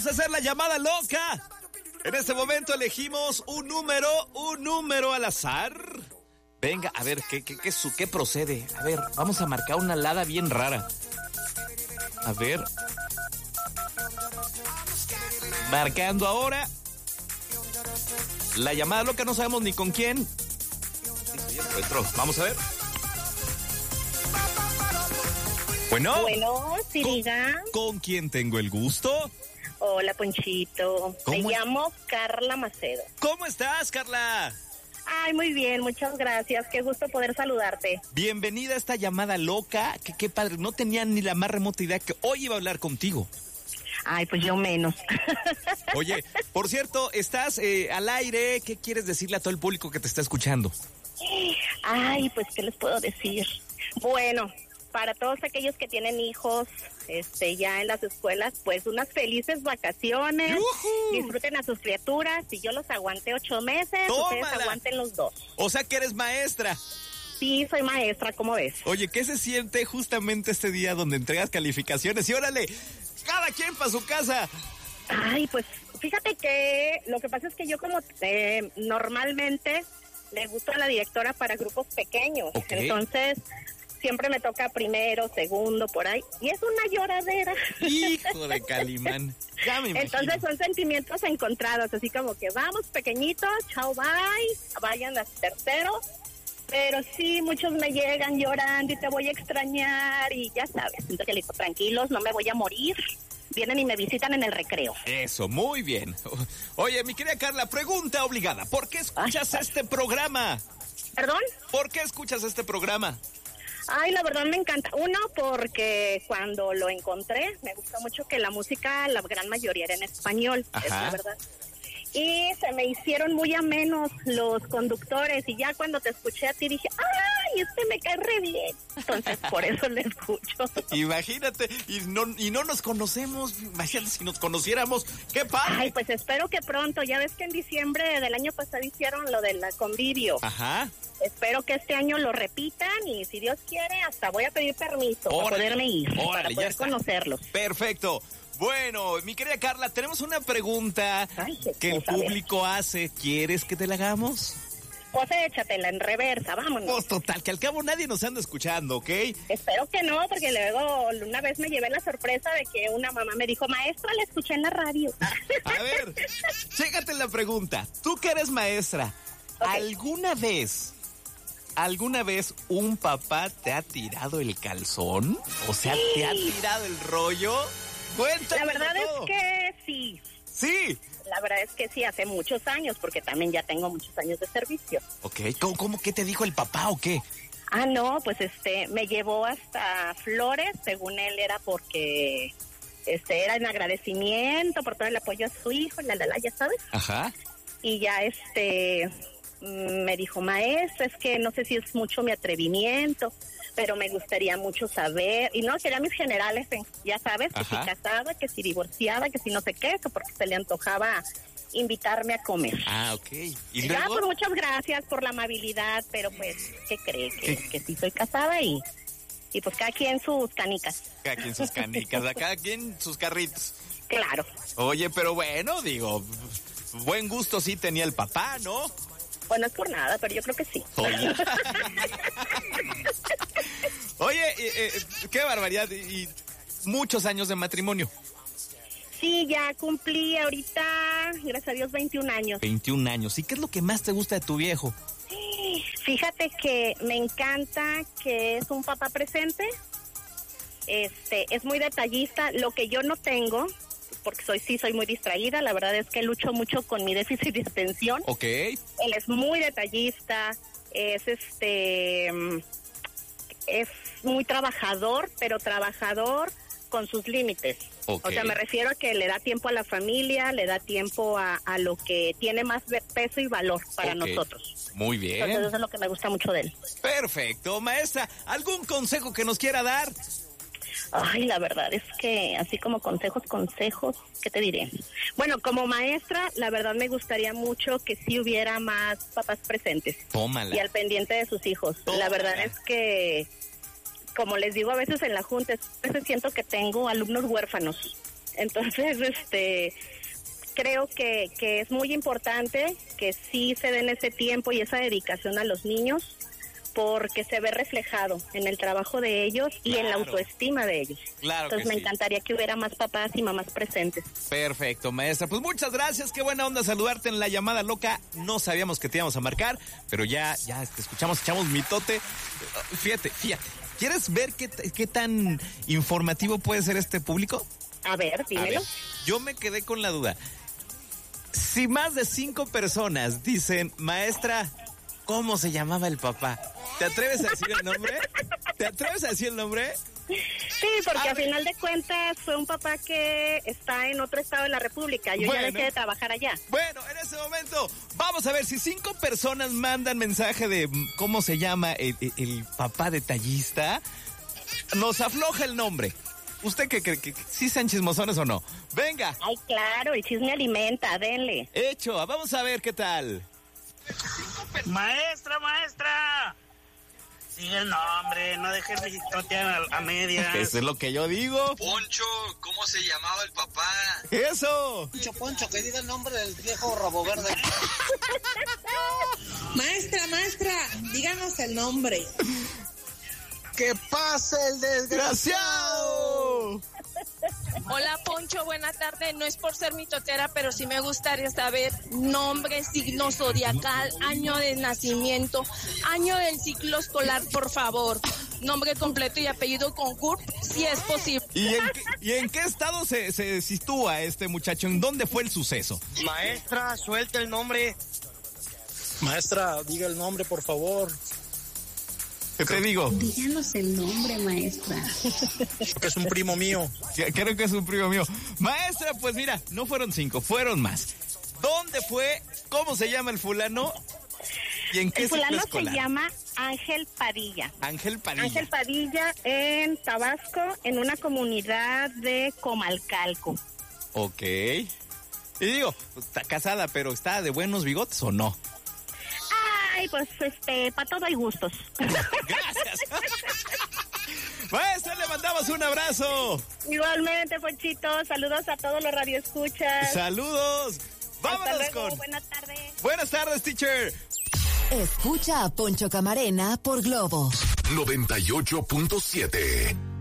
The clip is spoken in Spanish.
Vamos a hacer la llamada loca. En este momento elegimos un número al azar. Venga, a ver, ¿qué procede? A ver, vamos a marcar una alada bien rara. A ver. Marcando ahora. La llamada loca, no sabemos ni con quién. Vamos a ver. Bueno, sí, diga. ¿Con quién tengo el gusto? Hola, Ponchito. Me llamo Carla Macedo. ¿Cómo estás, Carla? Ay, muy bien, muchas gracias. Qué gusto poder saludarte. Bienvenida a esta llamada loca. Qué padre, no tenía ni la más remota idea que hoy iba a hablar contigo. Ay, pues yo menos. Oye, por cierto, estás al aire. ¿Qué quieres decirle a todo el público que te está escuchando? Ay, pues, ¿qué les puedo decir? Bueno, para todos aquellos que tienen hijos ya en las escuelas, pues unas felices vacaciones. ¡Yujú! Disfruten a sus criaturas. Si yo los aguanté 8 meses, ¡tómala! Ustedes aguanten los 2. O sea que eres maestra. Sí, soy maestra, ¿cómo ves? Oye, ¿qué se siente justamente este día donde entregas calificaciones? Y órale, cada quien para su casa. Ay, pues fíjate que lo que pasa es que yo como normalmente le gusto a la directora para grupos pequeños. Okay. Entonces siempre me toca primero, segundo, por ahí. Y es una lloradera. Hijo de Calimán. Ya me imagino. Entonces son sentimientos encontrados, así como que vamos pequeñitos, chao, bye, vayan a tercero. Pero sí, muchos me llegan llorando y te voy a extrañar y ya sabes. Entonces le digo, tranquilos, no me voy a morir. Vienen y me visitan en el recreo. Eso, muy bien. Oye, mi querida Carla, pregunta obligada. ¿Por qué escuchas este programa? ¿Perdón? ¿Por qué escuchas este programa? Ay, la verdad me encanta. Uno, porque cuando lo encontré, me gustó mucho que la música, la gran mayoría era en español. Ajá. Es la verdad. Y se me hicieron muy amenos los conductores y ya cuando te escuché a ti dije, ¡ay, me cae re bien! Entonces por eso le escucho. Imagínate, y no nos conocemos, imagínate si nos conociéramos, ¡qué padre! Ay, pues espero que pronto, ya ves que en diciembre del año pasado hicieron lo del convivio. Ajá. Espero que este año lo repitan y si Dios quiere hasta voy a pedir permiso para poderme ir, para poder conocerlos. Perfecto. Bueno, mi querida Carla, tenemos una pregunta que el público hace. ¿Quieres que te la hagamos? Pues échatela en reversa, vámonos. Pues total, que al cabo nadie nos anda escuchando, ¿ok? Espero que no, porque luego una vez me llevé la sorpresa de que una mamá me dijo, maestra, la escuché en la radio. A ver, chécate la pregunta. Tú que eres maestra, ¿Alguna vez un papá te ha tirado el calzón? O sea, ¿te ha tirado el rollo? Cuéntame. La verdad es que sí. ¿Sí? La verdad es que sí, hace muchos años, porque también ya tengo muchos años de servicio. Ok, ¿cómo qué te dijo el papá o qué? Ah, no, pues me llevó hasta Flores, según él era porque era en agradecimiento por todo el apoyo a su hijo, ya sabes. Ajá. Y ya me dijo, maestra, es que no sé si es mucho mi atrevimiento, pero me gustaría mucho saber, y no, quería mis generales, ya sabes, que si casada, que si divorciada, que si no sé qué, que porque se le antojaba invitarme a comer. Ah, ok. ¿Y ya, pues muchas gracias por la amabilidad, pero pues, ¿qué cree? Que sí soy casada y pues cada quien sus canicas. Cada quien sus canicas, cada quien sus carritos. Claro. Oye, pero bueno, digo, buen gusto sí tenía el papá, ¿no? Bueno, es por nada, pero yo creo que sí. Oye, qué barbaridad, y muchos años de matrimonio. Sí, ya cumplí ahorita, gracias a Dios, 21 años. 21 años. ¿Y qué es lo que más te gusta de tu viejo? Fíjate que me encanta que es un papá presente, es muy detallista, lo que yo no tengo, porque soy muy distraída, la verdad es que lucho mucho con mi déficit de atención. Ok. Él es muy detallista, es muy trabajador, pero trabajador con sus límites. Okay. O sea, me refiero a que le da tiempo a la familia, le da tiempo a lo que tiene más peso y valor para nosotros. Muy bien. Entonces eso es lo que me gusta mucho de él. Perfecto, maestra. ¿Algún consejo que nos quiera dar? Ay, la verdad es que así como consejos, ¿qué te diré? Bueno, como maestra, la verdad me gustaría mucho que sí hubiera más papás presentes. Tómala. Y al pendiente de sus hijos. Tómala. La verdad es que, como les digo a veces en la junta, a veces siento que tengo alumnos huérfanos. Entonces, creo que es muy importante que sí se den ese tiempo y esa dedicación a los niños, porque se ve reflejado en el trabajo de ellos y en la autoestima de ellos. Claro. Entonces me encantaría que hubiera más papás y mamás presentes. Perfecto, maestra. Pues muchas gracias, qué buena onda saludarte en la llamada loca. No sabíamos que te íbamos a marcar, pero ya te escuchamos, echamos mitote. Fíjate. ¿Quieres ver qué tan informativo puede ser este público? A ver, dímelo. Yo me quedé con la duda. Si más de 5 personas dicen, maestra, ¿cómo se llamaba el papá? ¿Te atreves a decir el nombre? Sí, porque a final de cuentas fue un papá que está en otro estado de la República. Yo ya dejé de trabajar allá. Bueno, en ese momento, vamos a ver si 5 personas mandan mensaje de cómo se llama el papá detallista. Nos afloja el nombre. ¿Usted qué cree? ¿Que sí sean chismosones o no? Venga. Ay, claro, el chisme alimenta, denle. Hecho, vamos a ver qué tal. Maestra. Sigue el nombre, no dejes mi historia a medias. Eso es lo que yo digo. Poncho, ¿cómo se llamaba el papá? ¡Eso! Poncho, que diga el nombre del viejo rabo verde. Maestra, díganos el nombre. ¡Que pase el desgraciado! Hola Poncho, buena tarde. No es por ser mitotera, pero sí me gustaría saber nombre, signo zodiacal, año de nacimiento, año del ciclo escolar, por favor. Nombre completo y apellido con CURP, si es posible. ¿Y en qué estado se sitúa este muchacho? ¿En dónde fue el suceso? Maestra, suelta el nombre. Maestra, diga el nombre, por favor. ¿Qué te digo? Díganos el nombre, maestra. Que es un primo mío. Creo que es un primo mío. Maestra, pues mira, no fueron 5, fueron más. ¿Dónde fue? ¿Cómo se llama el fulano? ¿Y en qué ciclo escolar? El fulano se llama Ángel Padilla. Ángel Padilla en Tabasco, en una comunidad de Comalcalco. Ok. Y digo, está casada, pero ¿está de buenos bigotes o no? Ay, pues para todo hay gustos. Gracias. Maestra, le mandamos un abrazo. Igualmente, Ponchito. Saludos a todos los radioescuchas. Saludos. Vámonos. Hasta luego. Buenas tardes. Buenas tardes, teacher. Escucha a Poncho Camarena por Globo 98.7.